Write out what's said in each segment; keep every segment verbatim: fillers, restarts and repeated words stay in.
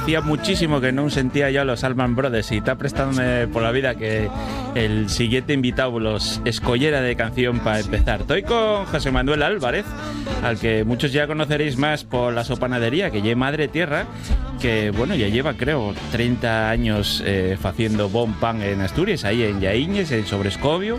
hacía muchísimo que no sentía yo a los Allman Brothers y está prestándome por la vida que el siguiente invitado los escollera de canción para empezar. Estoy con José Manuel Álvarez, al que muchos ya conoceréis más por la sopanadería, que lleva Madre Tierra, que bueno, ya lleva creo treinta años eh, haciendo bon pan en Asturias, ahí en Llaíñez, en Sobrescobio.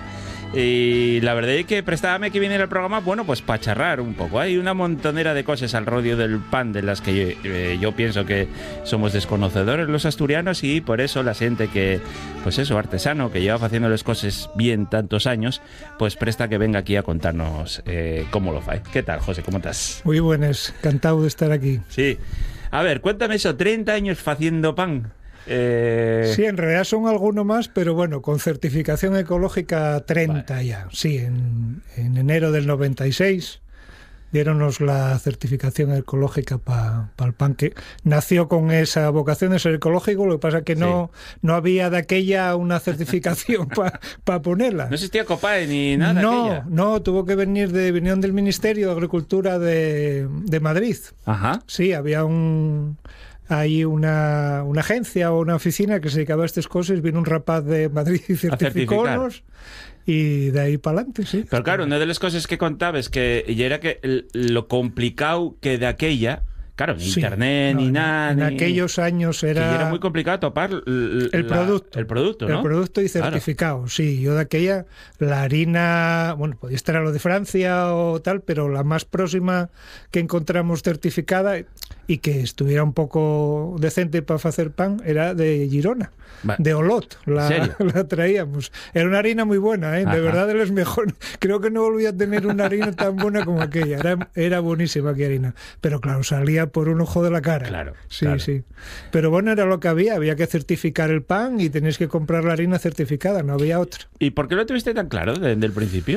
Y la verdad es que prestábame que viniera el programa, bueno, pues para charrar un poco. Hay una montonera de cosas al rodio del pan de las que eh, yo pienso que somos desconocedores los asturianos, y por eso la gente que, pues eso, artesano, que lleva haciendo las cosas bien tantos años, pues presta que venga aquí a contarnos eh, cómo lo fai. ¿Qué tal, José? ¿Cómo estás? Muy buenas, encantado de estar aquí. Sí. A ver, cuéntame eso, treinta años haciendo pan. Eh... Sí, en realidad son alguno más, pero bueno, con certificación ecológica treinta vale. Ya. Sí, en, en enero del noventa y seis diéronnos la certificación ecológica para pa el pan, que nació con esa vocación de ser ecológico. Lo que pasa es que no, sí. no había de aquella una certificación para pa ponerla. No existía COPAE ni nada. No, aquella. no, tuvo que venir de vinieron del Ministerio de Agricultura de, de Madrid. Ajá. Sí, había un... Hay una, una agencia o una oficina que se dedicaba a estas cosas. Vino un rapaz de Madrid y certificónos, y de ahí para adelante, sí. Pero claro, una de las cosas que contaba es que y era que lo complicado que de aquella, claro, ni sí, internet, no, ni nada. En ni, aquellos años era... era muy complicado topar el la, producto. El producto, ¿no? El producto y certificado, claro. Sí. Yo de aquella, la harina, bueno, podía estar a lo de Francia o tal, pero la más próxima que encontramos certificada y que estuviera un poco decente para hacer pan era de Girona, va. de Olot, la, la traíamos. Era una harina muy buena, ¿eh? De verdad de los mejores. Creo que no volví a tener una harina tan buena como aquella. Era, era buenísima aquella harina, pero claro, salía por un ojo de la cara. Claro, sí, claro. sí. Pero bueno, era lo que había, había que certificar el pan y tenéis que comprar la harina certificada, no había otra. ¿Y por qué lo tuviste tan claro desde el principio?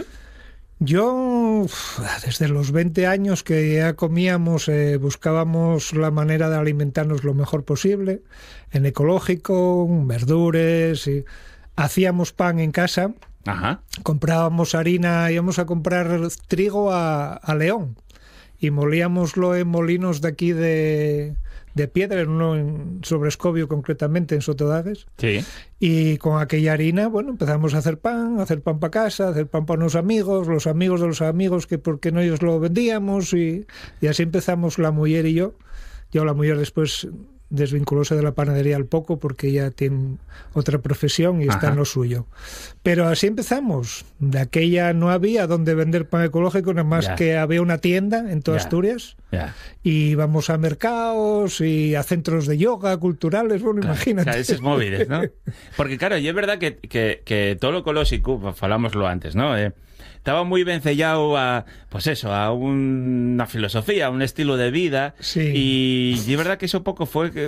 Yo, desde los veinte años que ya comíamos, eh, buscábamos la manera de alimentarnos lo mejor posible, en ecológico, verduras, y hacíamos pan en casa. Ajá. Comprábamos harina, íbamos a comprar trigo a, a León y molíamoslo en molinos de aquí de... de piedra, en uno en Sobrescobio concretamente, en Sotodagues. Sí. Y con aquella harina, bueno, empezamos a hacer pan, a hacer pan para casa, a hacer pan para unos amigos, los amigos de los amigos, que porque no ellos lo vendíamos, y, y así empezamos la mujer y yo. Yo, la mujer, después desvinculóse de la panadería al poco porque ella tiene otra profesión y Ajá. está en lo suyo. Pero así empezamos. De aquella no había donde vender pan ecológico, nada más yeah. que había una tienda en toda yeah. Asturias yeah. y íbamos a mercados y a centros de yoga culturales, bueno, claro, imagínate. Claro, esos móviles, ¿no? Porque claro, y es verdad que, que, que todo lo ecológico, falámoslo antes, ¿no? Eh, estaba muy vencellado a, pues eso, a un, una filosofía, a un estilo de vida. Sí. Y, y es verdad que eso poco fue eh,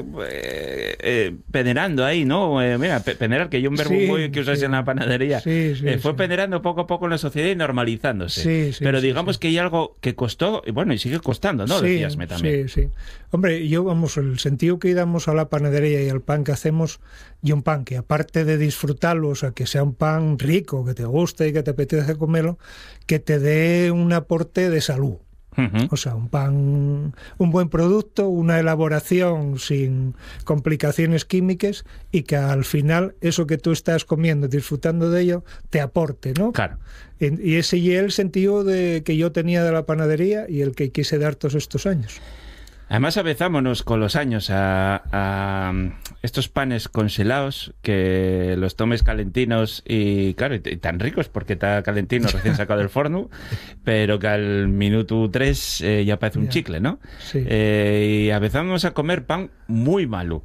eh, penerando ahí, ¿no? Eh, mira, pe penerar, que hay un verbo sí, muy que usas sí. en la panadería. Sí, sí, eh, fue sí. penerando poco a poco en la sociedad y normalizándose. Sí, sí, Pero sí, digamos sí. que hay algo que costó, y bueno, y sigue costando, ¿no? Sí, Decíasme también. Sí, sí. Hombre, yo, vamos, el sentido que damos a la panadería y al pan que hacemos, y un pan que aparte de disfrutarlo, o sea, que sea un pan rico, que te guste y que te apetece comerlo, que te dé un aporte de salud. Uh-huh. O sea, un pan, un buen producto, una elaboración sin complicaciones químicas, y que al final eso que tú estás comiendo, disfrutando de ello, te aporte, ¿no? Claro. Y ese es el sentido de, que yo tenía de la panadería y el que quise dar todos estos años. Además, avezámonos con los años a, a estos panes congelados, que los tomes calentinos y, claro, y, y tan ricos porque está calentino recién sacado del forno, pero que al minuto tres eh, ya parece un ya. chicle, ¿no? Sí. Eh, y avezámonos a comer pan muy malo.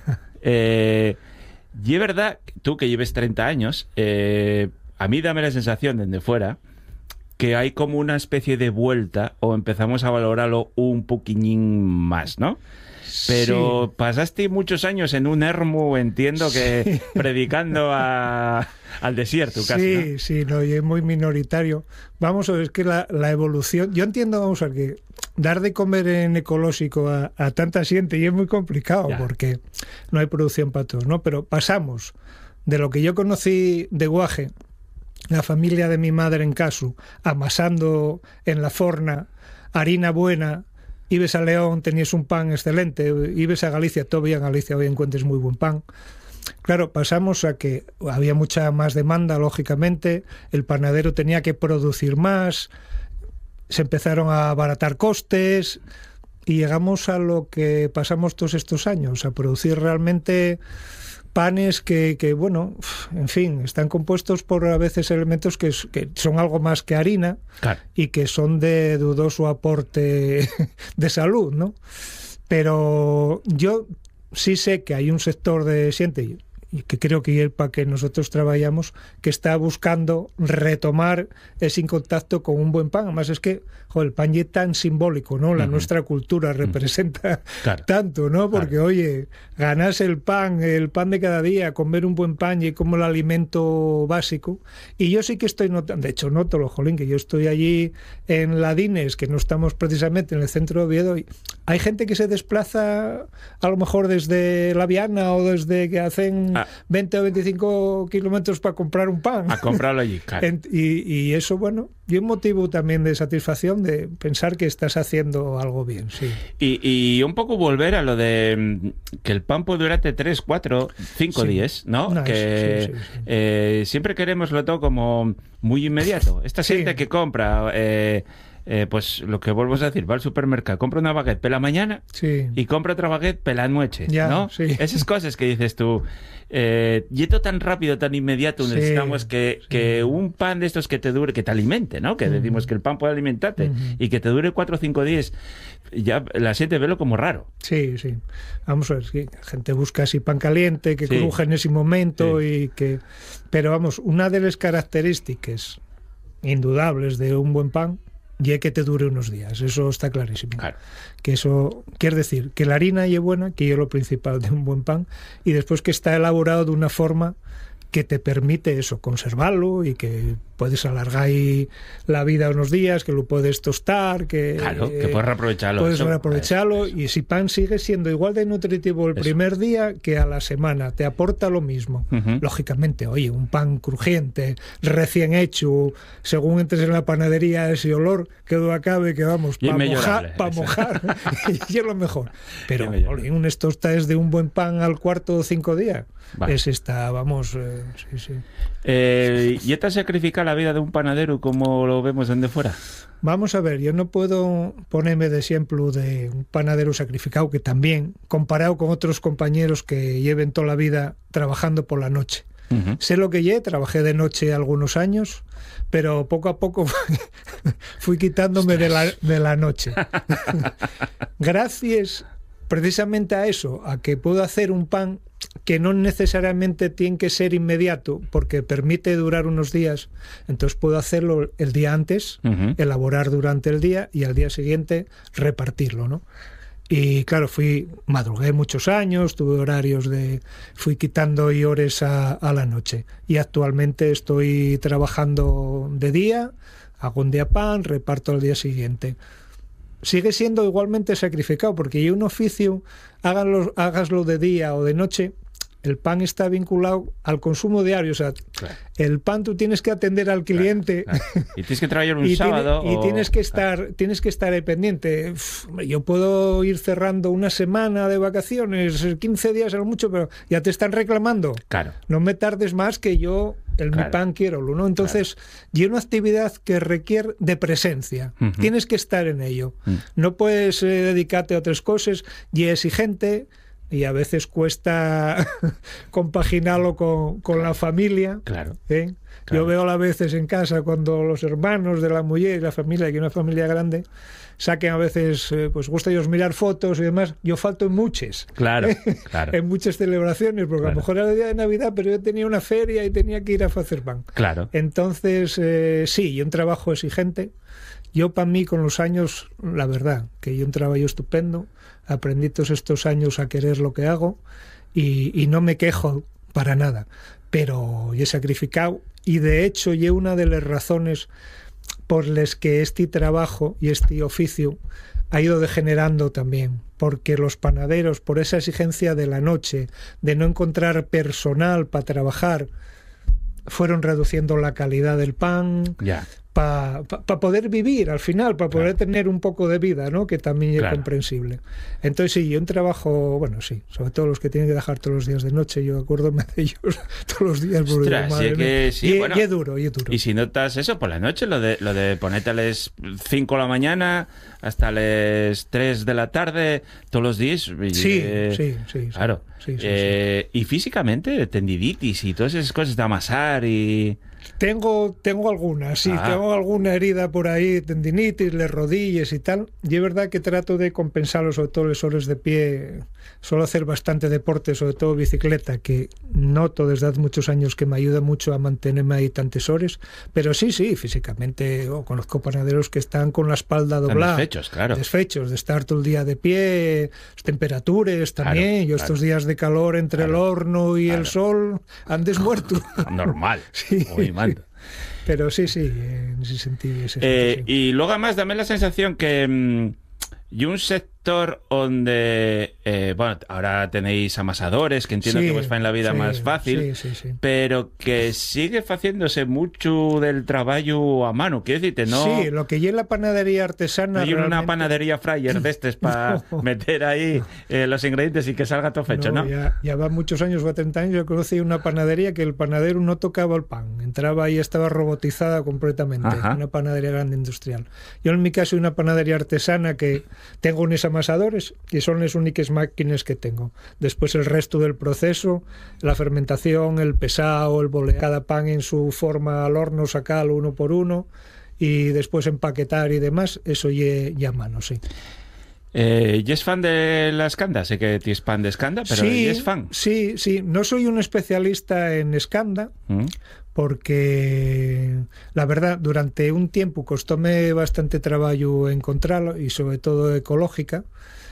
eh, y es verdad, tú que lleves treinta años, eh, a mí dame la sensación desde fuera que hay como una especie de vuelta, o empezamos a valorarlo un poquillín más, ¿no? Pero sí. pasaste muchos años en un ermo, entiendo que sí. predicando a, al desierto casi, sí, ¿no? Sí, no, y es muy minoritario. Vamos a ver, es que la, la evolución... Yo entiendo, vamos a ver, que dar de comer en ecológico a, a tanta gente y es muy complicado, ya. porque no hay producción para todos, ¿no? Pero pasamos de lo que yo conocí de guaje, la familia de mi madre en Casu, amasando en la forna harina buena, ibes a León, tenías un pan excelente, ibes a Galicia, todavía en Galicia hoy encuentres muy buen pan. Claro, pasamos a que había mucha más demanda, lógicamente, el panadero tenía que producir más, se empezaron a abaratar costes y llegamos a lo que pasamos todos estos años, a producir realmente panes que, que bueno, en fin, están compuestos por a veces elementos que, que son algo más que harina, claro, y que son de dudoso aporte de salud, ¿no? Pero yo sí sé que hay un sector de xente, y que creo que es para que nosotros trabajamos, que está buscando retomar ese contacto con un buen pan. Además es que joder, el pan es tan simbólico, ¿no? La uh-huh. nuestra cultura representa uh-huh. claro. tanto, ¿no? Porque, claro. oye, ganarse el pan, el pan de cada día, comer un buen pan y como el alimento básico. Y yo sí que estoy notando, de hecho noto, lo jolín, que yo estoy allí en Ladines, que no estamos precisamente en el centro de Oviedo, y hay gente que se desplaza a lo mejor desde La Viana o desde que hacen ah. veinte o veinticinco kilómetros para comprar un pan. A comprarlo allí, claro. En, y, y eso, bueno, y un motivo también de satisfacción de pensar que estás haciendo algo bien, sí. Y, y un poco volver a lo de que el pan puede durarte tres, cuatro, cinco sí. días, ¿no? no que sí, sí, sí. Eh, siempre queremos lo todo como muy inmediato. Esta sí. gente que compra... Eh, Eh, pues lo que vuelvo a decir, va al supermercado, compra una baguette pela mañana sí. y compra otra baguette pela noche, ya, ¿no? Sí. Esas cosas que dices tú, eh, y esto tan rápido, tan inmediato, sí, necesitamos que, sí. que un pan de estos que te dure, que te alimente, ¿no? Que uh-huh. decimos que el pan puede alimentarte uh-huh. y que te dure cuatro o cinco días, ya la gente ve lo como raro. Sí, sí. Vamos a ver, sí, la gente busca así pan caliente, que sí. cruja en ese momento sí. y que... Pero vamos, una de las características indudables de un buen pan y que te dure unos días, eso está clarísimo. Claro. Que eso quiere decir que la harina es buena, que es lo principal de un buen pan, y después que está elaborado de una forma que te permite eso, conservarlo y que puedes alargar ahí la vida unos días, que lo puedes tostar, que, claro, que puedes reaprovecharlo. Puedes eso, reaprovecharlo eso, eso. Y ese pan sigue siendo igual de nutritivo el eso. primer día que a la semana, te aporta lo mismo. Uh-huh. Lógicamente, oye, un pan crujiente, recién hecho, según entres en la panadería, ese olor que no acabe, que vamos, para mojar, pa mojar y es lo mejor. Pero oye, un tosta es de un buen pan al cuarto o cinco días. Vale. Es esta, vamos, eh, sí, sí. Eh, ¿Y esta sacrifica la vida de un panadero como lo vemos desde fuera? Vamos a ver, yo no puedo ponerme de ejemplo de un panadero sacrificado, que también, comparado con otros compañeros que lleven toda la vida trabajando por la noche. Uh-huh. Sé lo que llevé, trabajé de noche algunos años, pero poco a poco fui quitándome de la, de la noche. Gracias precisamente a eso, a que puedo hacer un pan que no necesariamente tiene que ser inmediato, porque permite durar unos días, entonces puedo hacerlo el día antes, uh-huh. elaborar durante el día y al día siguiente repartirlo, ¿no? Y claro, fui, madrugué muchos años, tuve horarios de, fui quitando y horas a, a la noche, y actualmente estoy trabajando de día, hago un día pan, reparto al día siguiente. Sigue siendo igualmente sacrificado, porque hay un oficio, háganlo, hágaslo de día o de noche, el pan está vinculado al consumo diario, o sea, claro. el pan tú tienes que atender al cliente, claro, claro. y tienes que trabajar un y sábado tiene, o... y tienes que estar claro. tienes que estar ahí pendiente. Uf, yo puedo ir cerrando una semana de vacaciones, quince días a lo mucho, pero ya te están reclamando. Claro. No me tardes más, que yo el claro. mi pan quiero, ¿no? Entonces, claro. y una actividad que requiere de presencia. Uh-huh. Tienes que estar en ello. Uh-huh. No puedes eh, dedicarte a otras cosas, y es exigente, y a veces cuesta compaginarlo con, con la familia. Claro. ¿eh? Claro. Yo veo a veces en casa cuando los hermanos de la mujer y la familia, que es una familia grande, saquen a veces, eh, pues gusta ellos mirar fotos y demás. Yo falto en muchas. Claro, claro. En muchas celebraciones, porque claro. a lo mejor era el día de Navidad, pero yo tenía una feria y tenía que ir a hacer pan. Claro. Entonces, eh, sí, y un trabajo exigente. Yo, para mí, con los años, la verdad, que yo un trabajo estupendo, aprendí todos estos años a querer lo que hago y, y no me quejo para nada, pero yo he sacrificado, y de hecho yo una de las razones por las que este trabajo y este oficio ha ido degenerando también, porque los panaderos, por esa exigencia de la noche, de no encontrar personal para trabajar, fueron reduciendo la calidad del pan, ya. para pa, pa poder vivir al final, para poder claro. tener un poco de vida, ¿no? Que también claro. es comprensible. Entonces sí, yo un trabajo, bueno, sí, sobre todo los que tienen que dejar todos los días de noche, yo acuérdome de ellos todos los días. Ostras, madre sí que, sí, y, bueno, y es duro, y es duro. Y si notas eso por la noche, lo de, lo de ponerte a las cinco de la mañana hasta las tres de la tarde, todos los días. Y, sí, eh, sí, sí, sí. Claro. Sí, sí, eh, sí. Y físicamente, tendiditis y todas esas cosas de amasar y... Tengo, tengo algunas, sí, ah. tengo alguna herida por ahí, tendinitis, las rodillas y tal. Y es verdad que trato de compensarlo, sobre todo las horas de pie. Suelo hacer bastante deporte, sobre todo bicicleta, que noto desde hace muchos años que me ayuda mucho a mantenerme ahí tantas horas. Pero sí, sí, físicamente oh, conozco panaderos que están con la espalda doblada. Están desfechos, claro. Desfechos, de estar todo el día de pie, temperaturas también. Claro, Yo claro. estos días de calor entre claro, el horno y claro. el sol, andes muerto. Normal. Sí. Muy mal. Pero sí, sí, en ese sentido. Ese Eh, sentido, sí. y luego además dame la sensación que mm, y un sector donde eh, bueno, ahora tenéis amasadores que entiendo Sí, que vos fan la vida sí, más fácil, sí, sí, sí. pero que sigue haciéndose mucho del trabajo a mano, quiero decirte, no, Sí, lo que lleva la panadería artesana. no hay una realmente- panadería fryer de estos para No. meter ahí eh, los ingredientes y que salga todo fecho, ¿no? Ya, ya va muchos años, va treinta años. Yo conocí una panadería que el panadero no tocaba el pan, entraba ahí, estaba robotizada completamente. Ajá. Una panadería grande industrial. Yo, en mi caso, una panadería artesana que tengo unos amasadores y son las únicas máquinas que tengo. Después, el resto del proceso, la fermentación, el pesado, el bolear, cada pan en su forma al horno, sacarlo uno por uno y después empaquetar y demás, eso ya a mano, sí. Eh, ¿y es fan de la escanda? Sé que tienes pan de escanda, pero sí, ¿y es fan? Sí, sí. No soy un especialista en escanda, ¿Mm? porque la verdad, durante un tiempo costóme bastante trabajo encontrarlo, y sobre todo ecológica,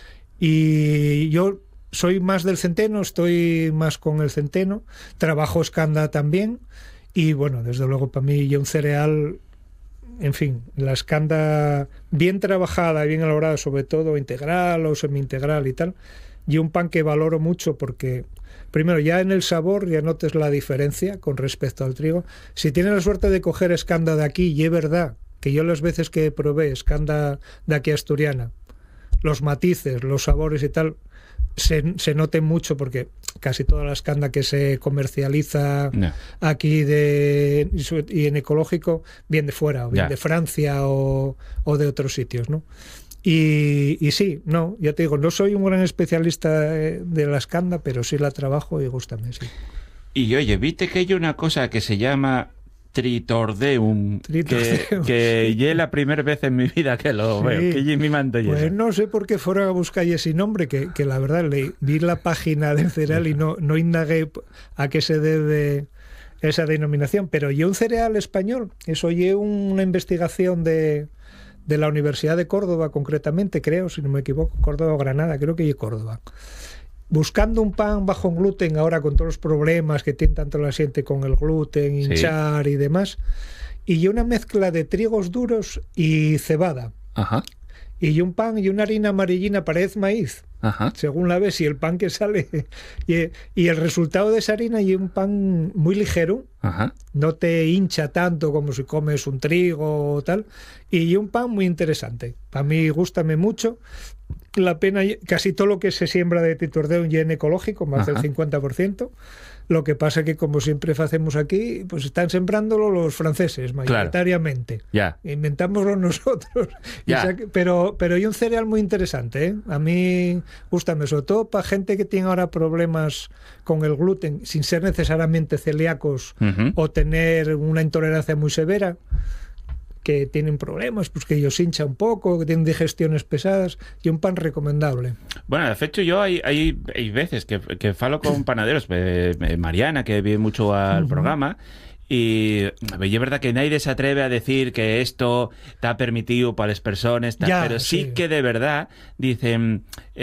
y yo soy más del centeno, estoy más con el centeno, trabajo escanda también, y bueno, desde luego para mí ya un cereal... En fin, la escanda bien trabajada, bien elaborada, sobre todo integral o semi-integral y tal, y un pan que valoro mucho porque, primero, ya en el sabor ya notes la diferencia con respecto al trigo. Si tienes la suerte de coger escanda de aquí, y es verdad que yo las veces que probé escanda de aquí asturiana, los matices, los sabores y tal, se, se noten mucho porque casi toda la escanda que se comercializa No. aquí de, y en ecológico viene de fuera, o bien Ya. de Francia o, o de otros sitios, ¿no? Y, y sí, no, ya te digo, no soy un gran especialista eh, de la escanda, pero sí la trabajo y gústame, sí. Y oye, viste que hay una cosa que se llama Tritordeum, Tritordeum, que, que es la primera vez en mi vida que lo Sí. veo, que es mi manto y Pues eso. no sé por qué fuera a buscar ese nombre, que, que la verdad le, vi la página del cereal y no, no indagué a qué se debe esa denominación, pero yo un cereal español, eso yo una investigación de, de la Universidad de Córdoba concretamente, creo, si no me equivoco, Córdoba o Granada, creo que es Córdoba. Buscando un pan bajo en gluten, ahora con todos los problemas que tiene tanto la gente con el gluten, Sí. hinchar y demás, y una mezcla de trigos duros y cebada. Ajá, Y un pan y una harina amarillina parece maíz, ajá. según la ves, y el pan que sale. Y, y el resultado de esa harina y un pan muy ligero, Ajá. no te hincha tanto como si comes un trigo o tal, y un pan muy interesante. Para mí gústame mucho. La pena, casi todo lo que se siembra de Tritordeum ya en ecológico, más Ajá. del cincuenta por ciento. Lo que pasa que, como siempre hacemos aquí, pues están sembrándolo los franceses, mayoritariamente. Ya. Inventámoslo nosotros. Y Ya. sa- pero, pero hay un cereal muy interesante, ¿eh? A mí gústame, sobre todo para gente que tiene ahora problemas con el gluten, sin ser necesariamente celíacos Ujú. o tener una intolerancia muy severa, que tienen problemas, pues que ellos hincha un poco, que tienen digestiones pesadas, y un pan recomendable. Bueno, de hecho yo hay, hay, hay veces que, que falo con panaderos, eh, eh, Mariana, que viene mucho al Ujú. programa, y y es verdad que nadie se atreve a decir que esto está permitido para las personas, tal, Ya, pero sí, sí. que de verdad dicen,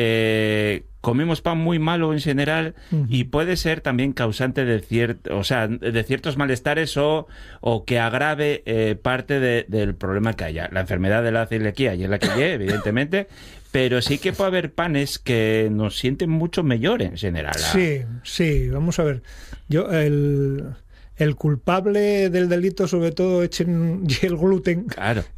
eh, comemos pan muy malo en general Ujú. y puede ser también causante de cierto, o sea, de ciertos malestares o, o que agrave eh, parte de- del problema que haya. La enfermedad de la celiaquía y es la que hay, evidentemente, pero sí que puede haber panes que nos sienten mucho mejor en general. Sí, sí, vamos a ver. Yo, el, el culpable del delito sobre todo echen el gluten. Claro.